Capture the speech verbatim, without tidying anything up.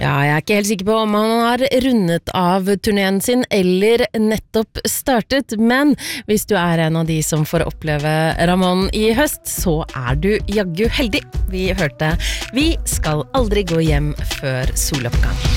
Ja, jeg er ikke helt sikker på om han har rundet av turnéen sin eller nettopp startet, men hvis du er en av de som får oppleve Ramón i høst, så er du jaggu heldig. Vi hørte Vi skal aldri gå hjem før soloppgang.